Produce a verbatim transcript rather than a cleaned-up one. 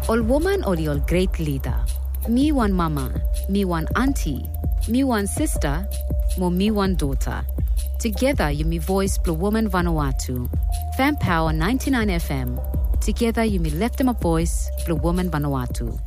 All woman or all great leader. Me one mama, me one auntie, me one sister, mo me one daughter. Together you me voice Blue Woman Vanuatu. Fan Power ninety-nine F M. Together you me left them a voice Blue Woman Vanuatu.